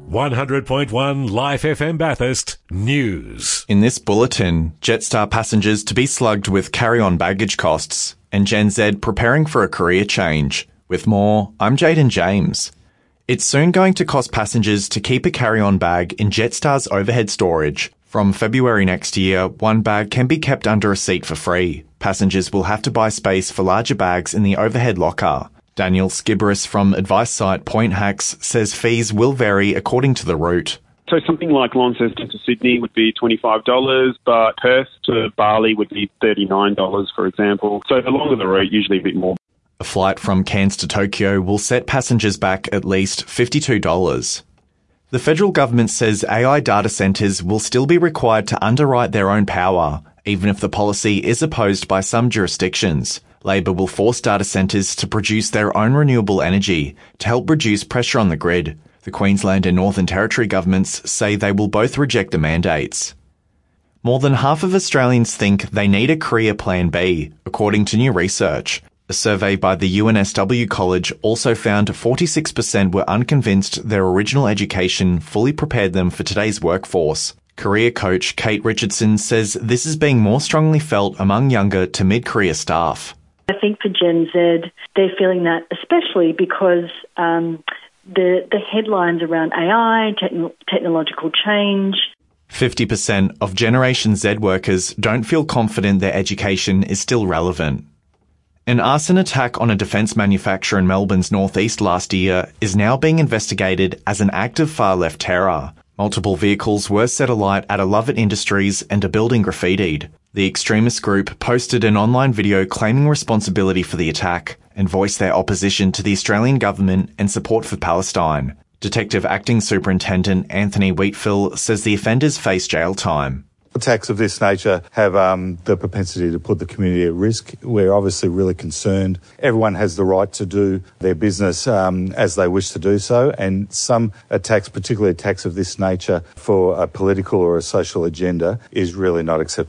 100.1 Life FM Bathurst News. In this bulletin, Jetstar passengers to be slugged with carry-on baggage costs, and Gen Z preparing for a career change. With more, I'm Jaden James. It's soon going to cost passengers to keep a carry-on bag in Jetstar's overhead storage. From February next year, one bag can be kept under a seat for free. Passengers will have to buy space for larger bags in the overhead locker. Daniel Skiberis from advice site Point Hacks says fees will vary according to the route. So something like Launceston to Sydney would be $25, but Perth to Bali would be $39, for example. So the longer the route, usually a bit more. A flight from Cairns to Tokyo will set passengers back at least $52. The federal government says AI data centres will still be required to underwrite their own power, even if the policy is opposed by some jurisdictions. Labor will force data centres to produce their own renewable energy to help reduce pressure on the grid. The Queensland and Northern Territory governments say they will both reject the mandates. More than half of Australians think they need a career plan B, according to new research. A survey by the UNSW College also found 46% were unconvinced their original education fully prepared them for today's workforce. Career coach Kate Richardson says this is being more strongly felt among younger to mid-career staff. I think for Gen Z, they're feeling that especially because the headlines around AI, technological change. 50% of Generation Z workers don't feel confident their education is still relevant. An arson attack on a defence manufacturer in Melbourne's northeast last year is now being investigated as an act of far-left terror. Multiple vehicles were set alight at a Lovett Industries and a building graffitied. The extremist group posted an online video claiming responsibility for the attack and voiced their opposition to the Australian government and support for Palestine. Detective Acting Superintendent Anthony Wheatfill says the offenders face jail time. Attacks of this nature have the propensity to put the community at risk. We're obviously really concerned. Everyone has the right to do their business as they wish to do so, and some attacks, particularly attacks of this nature for a political or a social agenda, is really not acceptable.